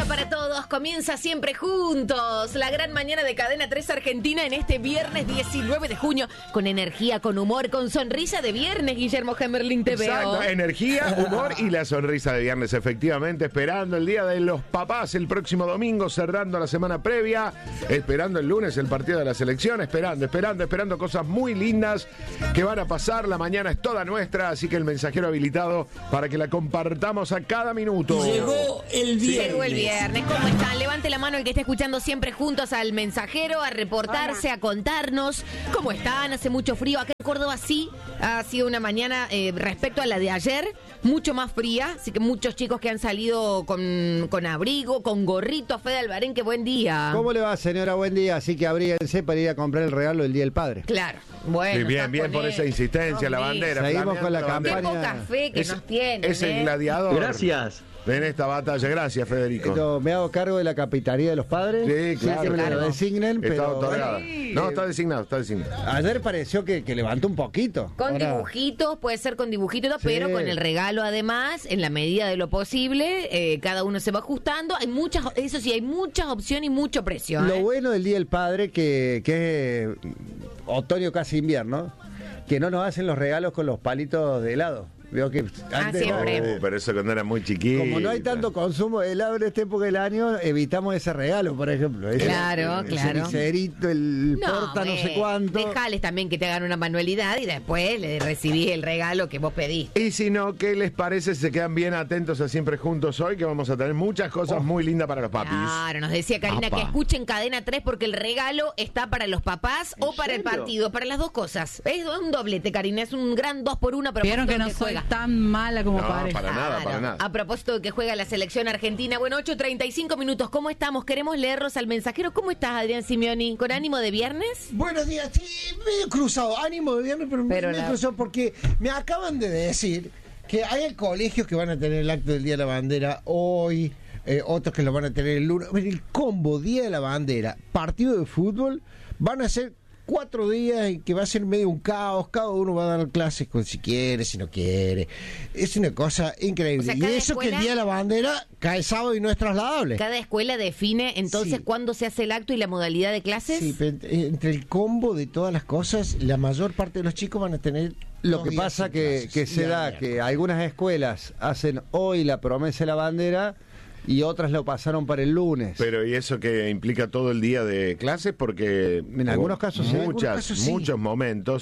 para todos, comienza siempre juntos la gran mañana de Cadena 3 Argentina en este viernes 19 de junio, con energía, con humor, con sonrisa de viernes, Guillermo Gemerling te veo. Exacto, energía, humor y la sonrisa de viernes, efectivamente, esperando el Día de los Papás el próximo domingo, cerrando la semana previa, esperando el lunes el partido de la selección, esperando cosas muy lindas que van a pasar, la mañana es toda nuestra, así que el mensajero habilitado para que la compartamos a cada minuto. Llegó el viernes. Llegó el viernes. ¿Cómo están? Levante la mano el que esté escuchando siempre juntos al mensajero, a reportarse, a contarnos cómo están. Hace mucho frío. Acá en Córdoba sí ha sido una mañana respecto a la de ayer, mucho más fría. Así que muchos chicos que han salido con abrigo, con gorrito. Fede Albarén, qué buen día. ¿Cómo le va, señora? Buen día. Así que abríguense para ir a comprar el regalo del Día del Padre. Claro. Bueno, Sí, bien por esa insistencia, la bandera. Seguimos con la Qué campaña. poca fe que nos tienen. Es el gladiador. Gracias. En esta batalla, gracias Federico. Me hago cargo de la Capitanía de los Padres. Sí, claro. que me lo designen, Está pero otorgada. No, está designado. ayer pareció que levantó un poquito. Con Ahora, dibujitos, puede ser con dibujitos, Sí. pero con el regalo además, en la medida de lo posible, cada uno se va ajustando. Hay muchas, eso sí, hay muchas opciones y mucho precio. Lo bueno del Día del Padre, que es otoño casi invierno, que no nos hacen los regalos con los palitos de helado. Veo que antes, siempre. Pero eso cuando era muy chiquito. como no hay tanto consumo de helado en esta época del año, evitamos ese regalo, por ejemplo. Claro. El cerito, el porta, no sé cuánto. Dejales también que te hagan una manualidad y después le recibís el regalo que vos pediste. Y si no, ¿qué les parece si se quedan bien atentos a Siempre Juntos hoy? Que vamos a tener muchas cosas muy lindas para los papis. Claro, nos decía Karina Apa. que escuchen Cadena 3 porque el regalo está para los papás o para el partido, para las dos cosas. Es un doblete, Karina, es un gran 2x1. Vieron que no soy tan mala como No, parece. para nada. A propósito de que juega la selección argentina, bueno, 8:35 minutos, ¿cómo estamos? Queremos leerlos al mensajero. ¿Cómo estás, Adrián Simeoni? ¿Con ánimo de viernes? Buenos días, sí, medio cruzado, ánimo de viernes, pero medio cruzado porque me acaban de decir que hay colegios que van a tener el acto del Día de la Bandera hoy, otros que lo van a tener el lunes. El combo Día de la Bandera, partido de fútbol, van a ser 4 días y que va a ser medio un caos, cada uno va a dar clases con si quiere, si no quiere. Es una cosa increíble. O sea, y cada eso escuela- que el Día de la Bandera cae sábado y no es trasladable. Cada escuela define entonces Sí. cuándo se hace el acto y la modalidad de clases. Sí, pero entre el combo de todas las cosas, la mayor parte de los chicos van a tener... Lo 2 que días pasa sin que clases. se Y da al que algunas escuelas hacen hoy la promesa de la bandera y otras lo pasaron para el lunes. Pero ¿y eso que implica todo el día de clases? Porque En algunos casos sí. En algunos casos sí. muchos momentos,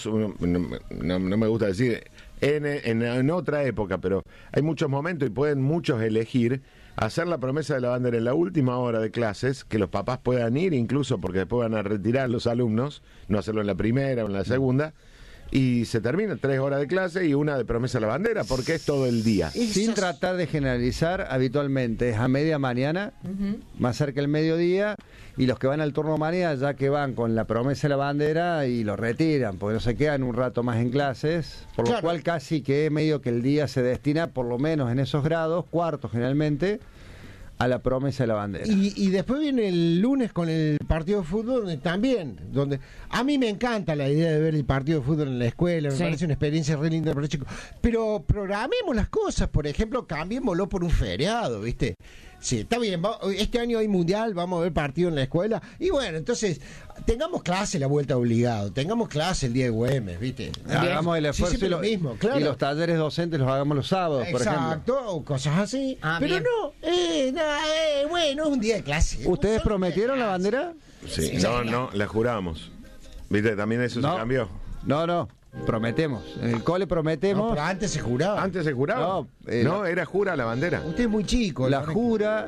no me gusta decir en otra época, pero hay muchos momentos y pueden muchos elegir hacer la promesa de la bandera en la última hora de clases, que los papás puedan ir incluso porque después van a retirar los alumnos, no hacerlo en la primera o en la segunda. Y se termina 3 horas de clase y una de promesa de la bandera, porque es todo el día. Sin tratar de generalizar, habitualmente es a media mañana, más cerca del mediodía, y los que van al turno mañana ya que van con la promesa de la bandera y lo retiran, porque no se quedan un rato más en clases, por lo Claro. cual casi que medio que el día se destina, por lo menos en esos grados, cuartos generalmente, a la promesa de la bandera. Y después viene el lunes con el partido de fútbol donde a mí me encanta la idea de ver el partido de fútbol en la escuela, me Sí. parece una experiencia re linda para los chicos, pero programemos las cosas, por ejemplo, cambiémoslo por un feriado, ¿viste? Sí, está bien, este año hay mundial, vamos a ver partido en la escuela, y bueno, entonces, tengamos clase la vuelta obligado, tengamos clase el día de Güemes, ¿viste? Hagamos el Sí, esfuerzo siempre y, lo mismo, claro. y los talleres docentes los hagamos los sábados, por ejemplo. Exacto, o cosas así. Ah, pero bien. no, bueno, es un día de clase. ¿Ustedes Solo prometieron un la día de clase. bandera? Sí, no, la juramos. ¿Viste? También eso No. se cambió. No, prometemos. En el cole No, prometemos. pero antes se juraba. Antes se juraba. No, Era jura la bandera. Usted es muy chico. La jura,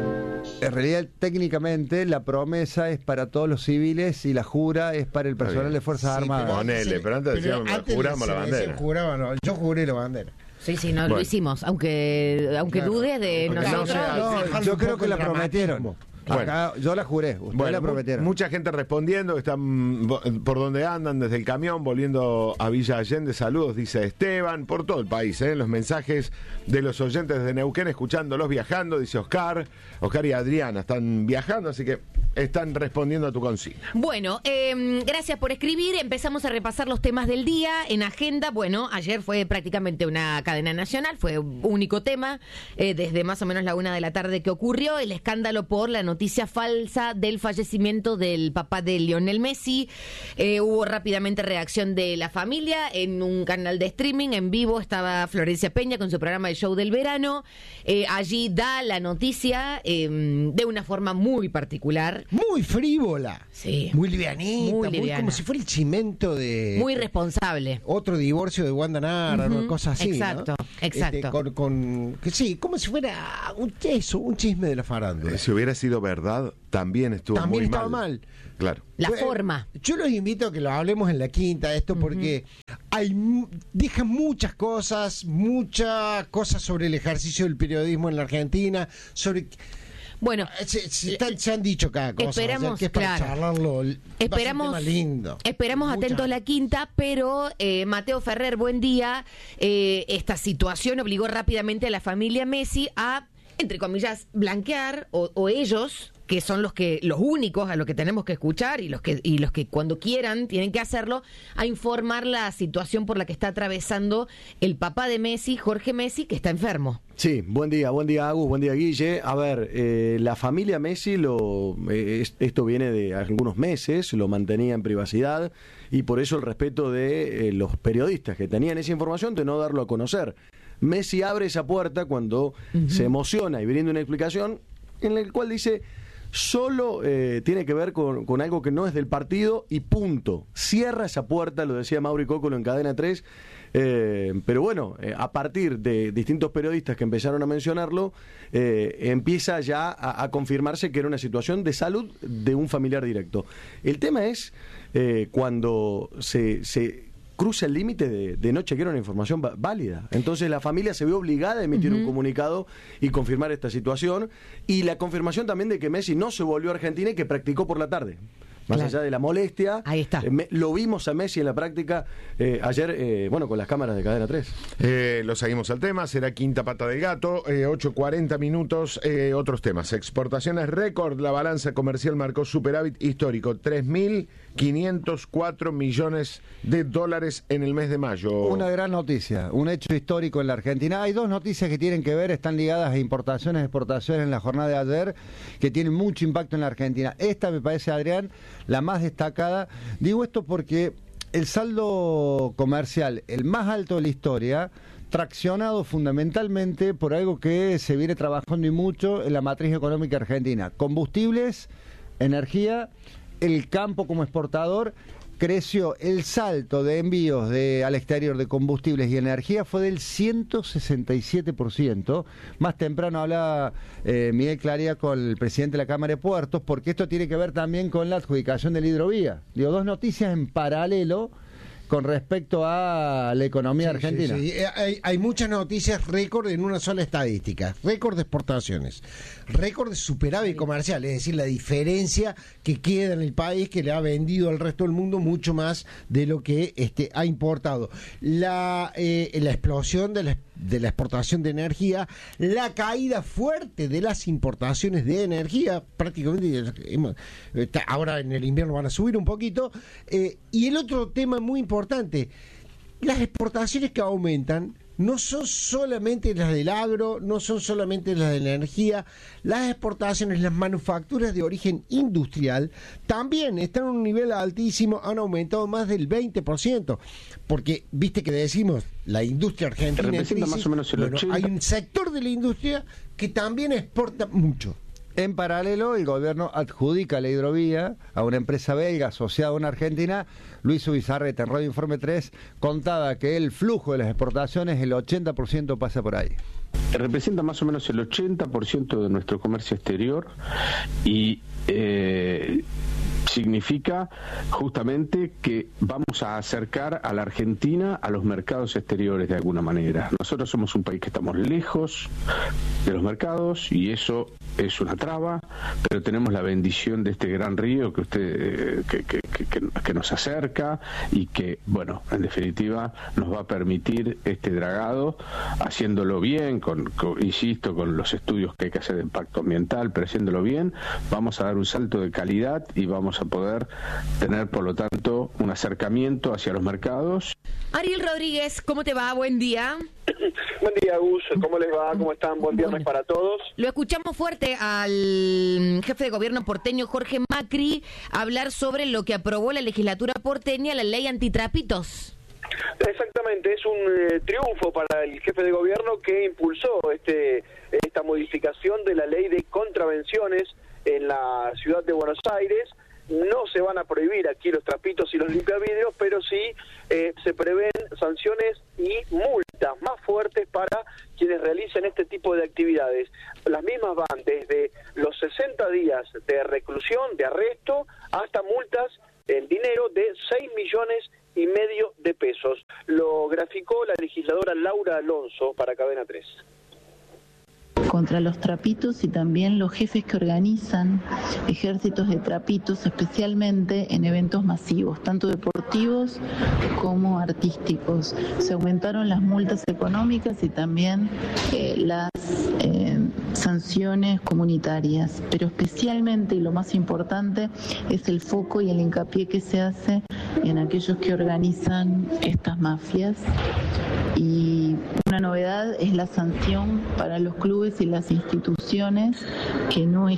en realidad técnicamente la promesa es para todos los civiles y la jura es para el personal bien. de Fuerzas Sí, Armadas. Ponele, pero antes decíamos, juramos la bandera. Yo juré la bandera. Sí, no, Bueno. lo hicimos, aunque Claro. dudes de Porque nosotros. Yo creo que la prometieron. Bueno. Acá, yo la juré, ustedes la prometieron. Mucha gente respondiendo, están por donde andan, desde el camión, volviendo a Villa Allende. Saludos, dice Esteban, por todo el país, los mensajes de los oyentes de Neuquén, escuchándolos viajando, dice Oscar y Adriana, están viajando, así que están respondiendo a tu consigna. Bueno, gracias por escribir. Empezamos a repasar los temas del día en agenda. Bueno, ayer fue prácticamente una cadena nacional, fue único tema, desde más o menos la 1 de la tarde que ocurrió, el escándalo por la noticia falsa del fallecimiento del papá de Lionel Messi. Hubo rápidamente reacción de la familia. En un canal de streaming en vivo estaba Florencia Peña con su programa de Show del Verano. Allí da la noticia de una forma muy particular. Muy frívola. Sí. Muy livianita. Muy como si fuera el cimento de... Muy responsable. Otro divorcio de Wanda Nara, cosas así, exacto, ¿no? Exacto. Sí, como si fuera un chisme de la farándula. Si hubiera sido verdad, también estuvo muy mal. También estaba mal. Claro. La forma. Yo los invito a que lo hablemos en la quinta, esto, porque deja muchas cosas sobre el ejercicio del periodismo en la Argentina, sobre... Bueno, se han dicho cada cosa. Esperamos, que es para charlarlo. Esperamos, lindo. Esperamos atento a la quinta, pero Mateo Ferrer, buen día. Esta situación obligó rápidamente a la familia Messi a, entre comillas, blanquear, o ellos, que son los únicos a los que tenemos que escuchar y los que cuando quieran tienen que hacerlo, a informar la situación por la que está atravesando el papá de Messi, Jorge Messi, que está enfermo. Sí, buen día Agus, buen día Guille. A ver, la familia Messi, esto viene de algunos meses, lo mantenía en privacidad y por eso el respeto de los periodistas que tenían esa información de no darlo a conocer. Messi abre esa puerta cuando se emociona y brinda una explicación en la cual dice... Solo tiene que ver con algo que no es del partido y punto. Cierra esa puerta, lo decía Mauri Cócolo en Cadena 3. Pero bueno, a partir de distintos periodistas que empezaron a mencionarlo, empieza ya a confirmarse que era una situación de salud de un familiar directo. El tema es cuando se cruza el límite de no chequear una información válida. Entonces la familia se ve obligada a emitir un comunicado y confirmar esta situación, y la confirmación también de que Messi no se volvió a Argentina y que practicó por la tarde. Más allá de la molestia, ahí está. Lo vimos a Messi en la práctica ayer, con las cámaras de Cadena 3. Lo seguimos al tema, será quinta pata del gato, 8:40 minutos, otros temas. Exportaciones récord, la balanza comercial marcó superávit histórico, 3.504 millones de dólares en el mes de mayo. Una gran noticia, un hecho histórico en la Argentina. Hay dos noticias que tienen que ver, están ligadas a importaciones, exportaciones en la jornada de ayer, que tienen mucho impacto en la Argentina. Esta me parece, Adrián, la más destacada. Digo esto porque el saldo comercial, el más alto de la historia, traccionado fundamentalmente por algo que se viene trabajando y mucho en la matriz económica argentina: combustibles, energía, el campo como exportador. Creció el salto de envíos al exterior de combustibles y energía fue del 167%. Más temprano hablaba Miguel Claría con el presidente de la Cámara de Puertos, porque esto tiene que ver también con la adjudicación de la hidrovía. Digo, dos noticias en paralelo con respecto a la economía argentina. Sí. Hay muchas noticias récord en una sola estadística: récord de exportaciones, récord de superávit comercial, es decir, la diferencia que queda en el país, que le ha vendido al resto del mundo mucho más de lo que ha importado. La explosión de la exportación de energía, la caída fuerte de las importaciones de energía, prácticamente ahora en el invierno van a subir un poquito, y el otro tema muy importante: las exportaciones que aumentan no son solamente las del agro, no son solamente las de la energía. Las exportaciones, las manufacturas de origen industrial también están a un nivel altísimo, han aumentado más del 20%, porque viste que decimos la industria argentina en crisis, más o menos el 80%. Hay un sector de la industria que también exporta mucho. En paralelo, el gobierno adjudica la hidrovía a una empresa belga asociada a una argentina. Luis Ubizarreta, en Radio Informe 3, contaba que el flujo de las exportaciones, el 80% pasa por ahí. Representa más o menos el 80% de nuestro comercio exterior y significa justamente que vamos a acercar a la Argentina a los mercados exteriores de alguna manera. Nosotros somos un país que estamos lejos de los mercados y eso es una traba, pero tenemos la bendición de este gran río que usted que nos acerca y que, bueno, en definitiva nos va a permitir este dragado, haciéndolo bien, insisto, con los estudios que hay que hacer de impacto ambiental, pero haciéndolo bien, vamos a dar un salto de calidad y vamos a poder tener, por lo tanto, un acercamiento hacia los mercados. Ariel Rodríguez, ¿cómo te va? Buen día. Buen día, Gus. ¿Cómo les va? ¿Cómo están? Buen viernes para todos. Lo escuchamos fuerte al jefe de gobierno porteño, Jorge Macri, hablar sobre lo que aprobó la legislatura porteña, la ley antitrapitos. Exactamente, es un triunfo para el jefe de gobierno que impulsó esta modificación de la ley de contravenciones en la ciudad de Buenos Aires. No se van a prohibir aquí los trapitos y los limpiavidrios, pero sí se prevén sanciones y multas más fuertes para quienes realicen este tipo de actividades. Las mismas van desde los 60 días de reclusión, de arresto, hasta multas en dinero de 6,5 millones de pesos. Lo graficó la legisladora Laura Alonso para Cadena 3. Contra los trapitos y también los jefes que organizan ejércitos de trapitos, especialmente en eventos masivos, tanto deportivos como artísticos. Se aumentaron las multas económicas y también las sanciones comunitarias, pero especialmente, y lo más importante, es el foco y el hincapié que se hace en aquellos que organizan estas mafias. Y una novedad es la sanción para los clubes y las instituciones que no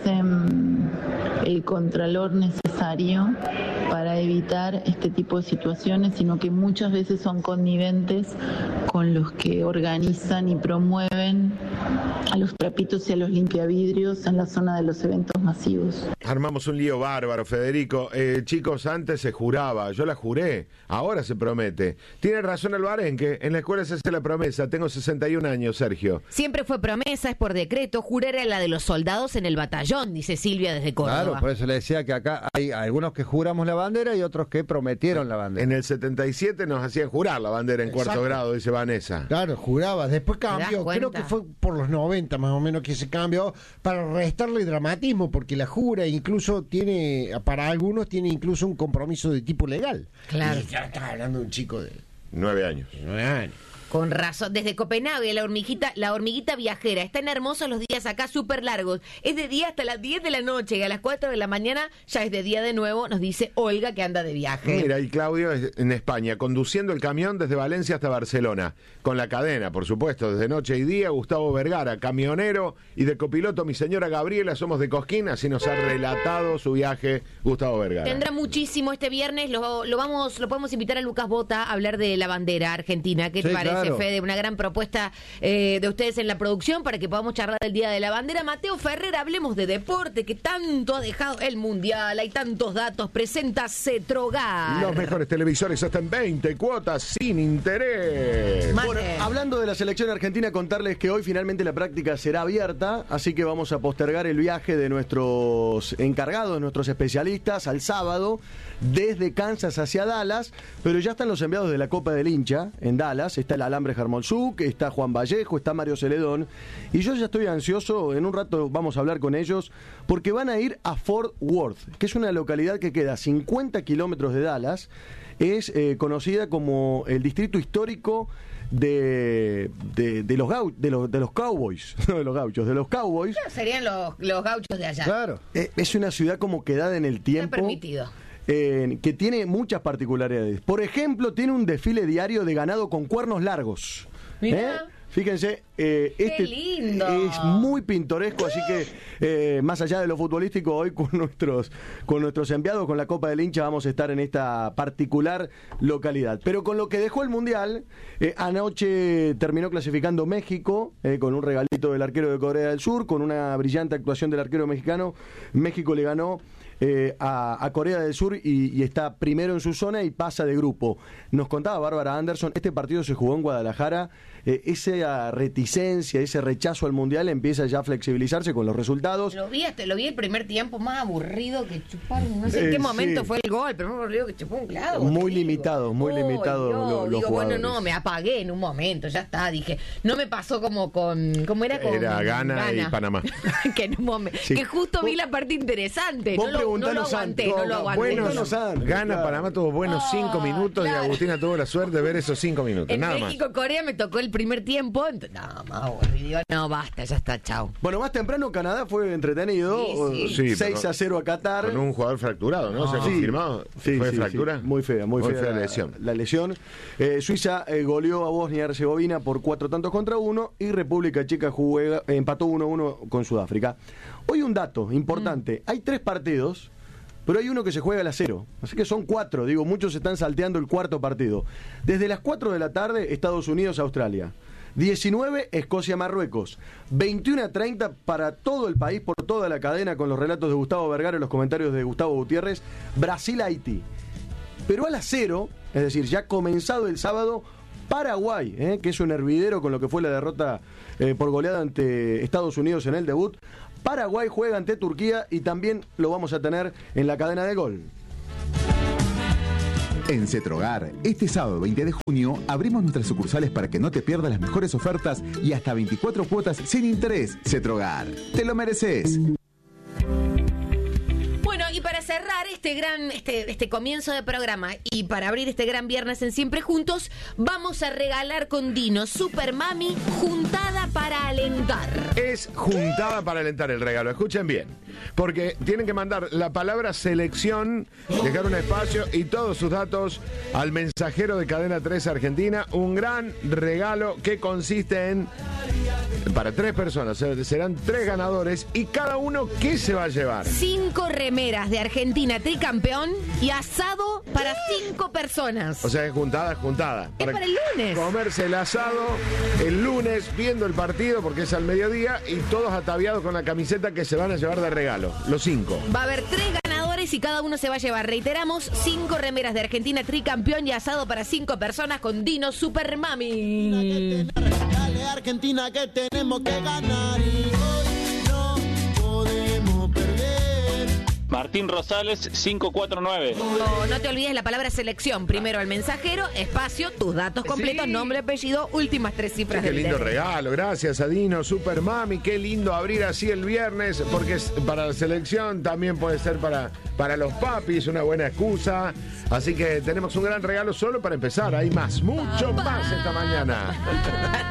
ejercen el contralor necesario para evitar este tipo de situaciones, sino que muchas veces son conniventes con los que organizan y promueven a los trapitos y a los limpiavidrios en la zona de los eventos masivos. Armamos un lío bárbaro, Federico. Chicos, antes se juraba, yo la juré, ahora se promete. Tiene razón Alvarenque, en la escuela se hace la promesa. Tengo 61 años, Sergio. Siempre fue promesa, es por decreto. Jurar era la de los soldados en el batallón, dice Silvia desde Córdoba. Claro, por eso le decía que acá hay algunos que juramos la bandera y otros que prometieron la bandera. En el 77 nos hacían jurar la bandera en cuarto grado, dice Vanessa. Claro, jurabas. Después cambió, creo que fue por los 90 más o menos que se cambió para restarle dramatismo, porque la jura incluso tiene, para algunos tiene incluso un compromiso de tipo legal. Claro. Y ya estás hablando de un chico de 9 años. 9 años. Con razón, desde Copenhague, la hormiguita viajera. Están hermosos los días acá, súper largos. Es de día hasta las 10 de la noche y a las 4 de la mañana ya es de día de nuevo, nos dice Olga, que anda de viaje. Mira, y Claudio en España, conduciendo el camión desde Valencia hasta Barcelona, con la cadena, por supuesto, desde noche y día. Gustavo Vergara, camionero, y de copiloto mi señora Gabriela, somos de Cosquín, así nos ha relatado su viaje Gustavo Vergara. Tendrá muchísimo este viernes, lo podemos invitar a Lucas Bota a hablar de la bandera argentina. ¿Qué te parece? Claro. Fede, una gran propuesta de ustedes en la producción para que podamos charlar del Día de la Bandera. Mateo Ferrer, hablemos de deporte, que tanto ha dejado el Mundial, hay tantos datos. Presenta Cetrogar. Los mejores televisores hasta en 20 cuotas sin interés. Bueno, hablando de la selección argentina, contarles que hoy finalmente la práctica será abierta, así que vamos a postergar el viaje de nuestros encargados, nuestros especialistas, al sábado, desde Kansas hacia Dallas, pero ya están los enviados de la Copa del Hincha en Dallas. Está el Alambre Hermonsuk, está Juan Vallejo, está Mario Celedón, y yo ya estoy ansioso. En un rato vamos a hablar con ellos, porque van a ir a Fort Worth, que es una localidad que queda a 50 kilómetros de Dallas. Es conocida como el distrito histórico de los Cowboys, no de los gauchos, de los Cowboys. Serían los gauchos de allá. Claro. Es una ciudad como quedada en el tiempo. Está permitido. Que tiene muchas particularidades. Por ejemplo, tiene un desfile diario de ganado con cuernos largos. Fíjense, ¡qué lindo! Es muy pintoresco, así que más allá de lo futbolístico, hoy con nuestros enviados, con la Copa del Hincha, vamos a estar en esta particular localidad. Pero con lo que dejó el Mundial, anoche terminó clasificando México, con un regalito del arquero de Corea del Sur, con una brillante actuación del arquero mexicano. México le ganó a Corea del Sur y está primero en su zona y pasa de grupo. Nos contaba Bárbara Anderson, este partido se jugó en Guadalajara, ese esa reticencia, ese rechazo al Mundial empieza ya a flexibilizarse con los resultados. Lo vi el primer tiempo más aburrido que chupar. No sé en qué momento fue el gol, pero más aburrido que chupó un clavo. Muy limitado los digo, jugadores. Bueno, no, me apagué en un momento, ya está. Dije, no me pasó como con. ¿Cómo era? Era Ghana y Panamá. Que en un momento. Sí. Que justo vi la parte interesante. No lo aguanté. Ghana, Panamá tuvo buenos 5 minutos y Agustina tuvo la suerte de ver esos 5 minutos. En nada México, más. Corea me tocó el primer tiempo. No, más aburrido. No, basta, ya está, chao. Bueno, más temprano Canadá fue entretenido. Sí, 6-0 a Qatar. Con un jugador fracturado, ¿no? ¿Se ha confirmado? ¿Fue fractura? Sí. Muy fea la lesión. Suiza goleó a Bosnia y Herzegovina por 4-1 y República Checa empató 1-1 con Sudáfrica. Hoy un dato importante. Hay 3 partidos, pero hay uno que se juega a las 0. Así que son 4. Digo, muchos están salteando el cuarto partido. Desde las 4 de la tarde, Estados Unidos-Australia. 19, Escocia-Marruecos. 21:30 para todo el país, por toda la cadena, con los relatos de Gustavo Vergara y los comentarios de Gustavo Gutiérrez. Brasil-Haití. Pero a las 0, es decir, ya comenzado el sábado, Paraguay, que es un hervidero con lo que fue la derrota por goleada ante Estados Unidos en el debut. Paraguay juega ante Turquía y también lo vamos a tener en la cadena de Gol. En Cetrogar, este sábado 20 de junio, abrimos nuestras sucursales para que no te pierdas las mejores ofertas y hasta 24 cuotas sin interés. Cetrogar, te lo mereces. Bueno, y para cerrar este comienzo de programa y para abrir este gran viernes en Siempre Juntos, vamos a regalar con Dino Super Mami juntada para alentar. Es juntada para alentar el regalo, escuchen bien, porque tienen que mandar la palabra selección, dejar un espacio y todos sus datos al mensajero de Cadena 3 Argentina. Un gran regalo que consiste en, para 3 personas, serán 3 ganadores y cada uno, ¿qué se va a llevar? 5 remeras de Argentina tricampeón y asado para 5 personas. O sea, es juntada. Es para el lunes. Comerse el asado el lunes viendo el partido porque es al mediodía y todos ataviados con la camiseta que se van a llevar de regalo, los 5. Va a haber 3 ganadores y cada uno se va a llevar, reiteramos, 5 remeras de Argentina tricampeón y asado para 5 personas con Dino Super Mami. Dale Argentina que tenemos que ganar y hoy no podemos perder. Martín Rosales 549. No te olvides la palabra selección. Primero el mensajero, espacio, tus datos completos, nombre, apellido, últimas 3 cifras. Qué lindo regalo, gracias a Dino Super Mami. Qué lindo abrir así el viernes, porque es para la selección, también puede ser para los papis, una buena excusa. Así que tenemos un gran regalo solo para empezar. Hay más, mucho más esta mañana.